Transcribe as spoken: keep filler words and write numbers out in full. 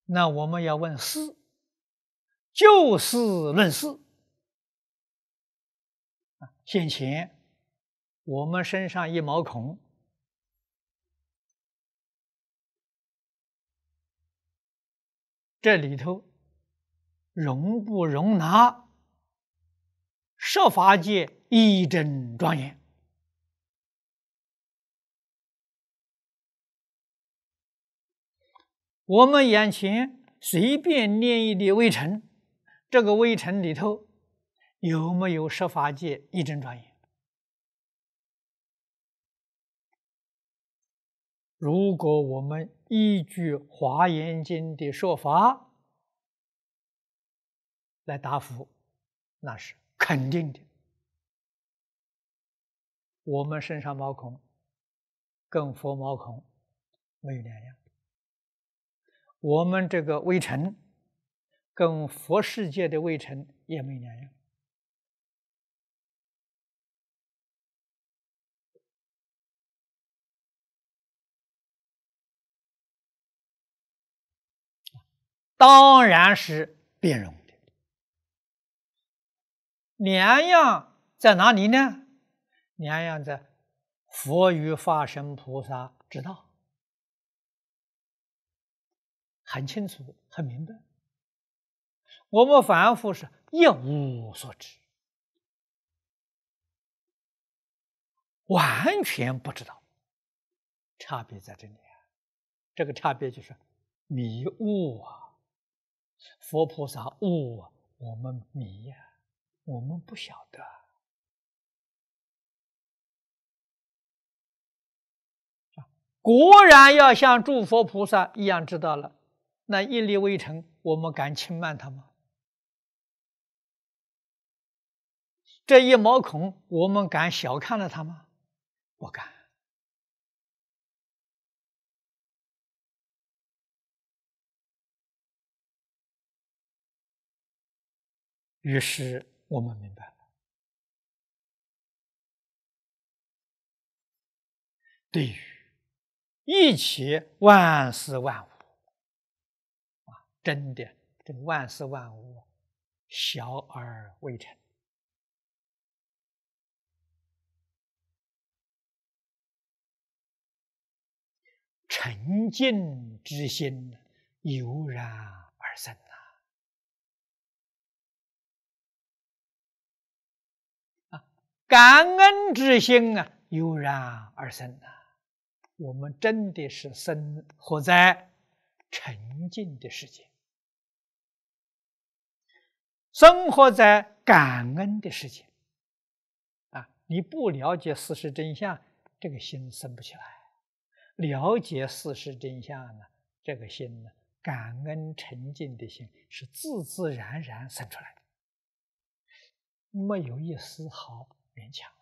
那我们要问事，就事论事。先前我们身上一毛孔，这里头容不容纳十法界一真庄严？我们眼前随便念一粒微尘，这个微尘里头有没有十法界一真庄严？如果我们依据《华严经》的说法来答复，那是肯定的。我们身上毛孔跟佛毛孔没有两样，我们这个微尘跟佛世界的微尘也没两样。当然是变容的。两样在哪里呢？两样在佛与法身菩萨知道，很清楚很明白。我们凡夫是一无所知，完全不知道。差别在这里啊，这个差别就是迷悟啊。佛菩萨悟啊，我们迷呀、啊，我们不晓得。果然要像诸佛菩萨一样知道了，那一粒微尘，我们敢轻慢它吗？这一毛孔，我们敢小看了它吗？不敢。于是我们明白了，对于一切万事万物啊，真的，这个万事万物小而微尘，沉静之心油然而生呐。啊，感恩之心啊，油然而生呐。我们真的是生活在沉静的世界，生活在感恩的世界。啊，你不了解事实真相，这个心生不起来。了解事实真相呢，这个心呢，感恩沉静的心是自自然然生出来的，没有一丝毫勉强。